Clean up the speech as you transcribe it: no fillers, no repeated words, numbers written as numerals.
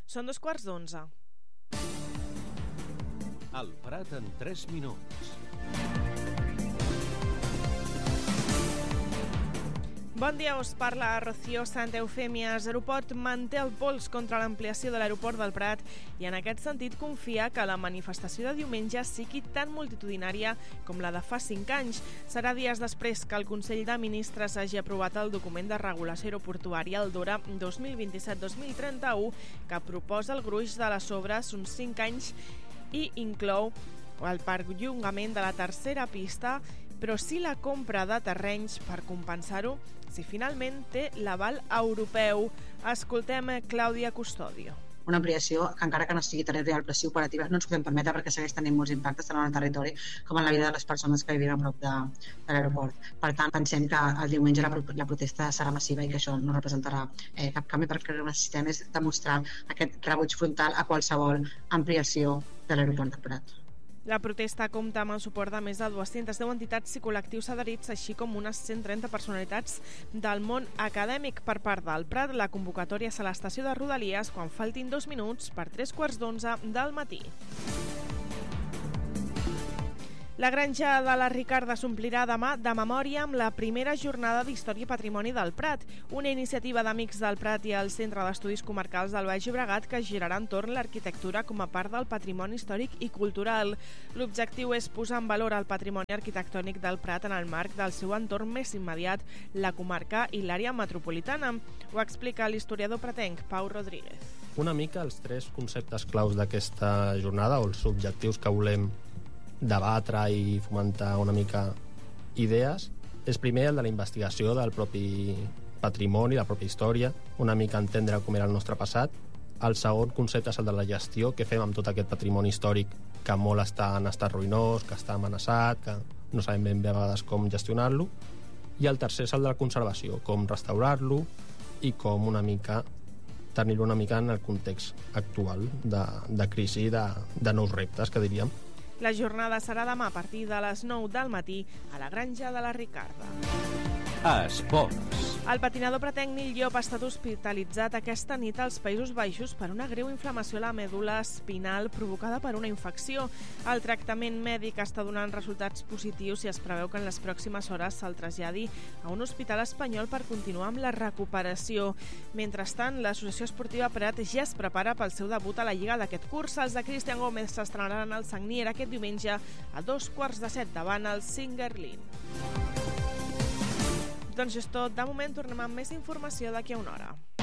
Són 11:02. El Prat en 3 minuts. Bon dia, us parla Rocío Santa Eufèmia. Aeroport manté el pols contra l'ampliació de l'aeroport del Prat i en aquest sentit confia que la manifestació de diumenge sigui tan multitudinària com la de fa 5 anys. Serà dies després que el Consell de Ministres hagi aprovat el document de regulació aeroportuària, el DORA 2027-2031, que proposa el gruix de les obres uns 5 anys i inclou el perllongament de la tercera pista, però sí la compra de terrenys per compensar-ho si finalment té l'aval europeu. Escoltem Clàudia Custodio. Una ampliació que encara que no sigui territorial però sí operativa no ens podem permetre perquè segueix tenint molts impactes tant en el territori com en la vida de les persones que vivim a prop de l'aeroport. Per tant, pensem que el diumenge la protesta serà massiva i que això no representarà cap canvi, perquè el que necessitem és demostrar aquest rebuig frontal a qualsevol ampliació de l'aeroport del Prat. La protesta compta amb el suport de més de 210 entitats i col·lectius adherits, així com unes 130 personalitats del món acadèmic. Per part del Prat, la convocatòria és a l'estació de Rodalies quan faltin 2 minuts per 11:45 del matí. La granja de la Ricarda s'omplirà demà de memòria amb la primera jornada d'Història i Patrimoni del Prat, una iniciativa d'Amics del Prat i el Centre d'Estudis Comarcals del Baix Llobregat que girarà entorn l'arquitectura com a part del patrimoni històric i cultural. L'objectiu és posar en valor el patrimoni arquitectònic del Prat en el marc del seu entorn més immediat, la comarca i l'àrea metropolitana. Ho explica l'historiador pratenc Pau Rodríguez. Una mica els 3 conceptes claus d'aquesta jornada, o els objectius que volem debatre i fomentar una mica idees, és primer el de la investigació del propi patrimoni, la pròpia història, una mica entendre com era el nostre passat. El segon concepte és el de la gestió, què fem amb tot aquest patrimoni històric que molt està en estat ruïnós, que està amenaçat, que no sabem ben bé a vegades com gestionar-lo. I el tercer és el de la conservació, com restaurar-lo i com una mica tenir-lo una mica en el context actual de crisi i de nous reptes, que diríem. La jornada serà demà a partir de les 9 del matí a la granja de la Ricarda. A esports. El patinador pratenc Nil Llop ha estat hospitalitzat aquesta nit als Països Baixos per una greu inflamació a la medul·la espinal provocada per una infecció. El tractament mèdic està donant resultats positius i es preveu que en les pròximes hores se'l traslladi a un hospital espanyol per continuar amb la recuperació. Mentrestant, l'Associació Esportiva Prat ja es prepara pel seu debut a la Lliga d'aquest curs. Els de Cristian Gómez s'estrenaran al Sagnier aquest diumenge a 7:15 davant el Singerlin. Doncs és tot. De moment tornem amb més informació d'aquí a una hora.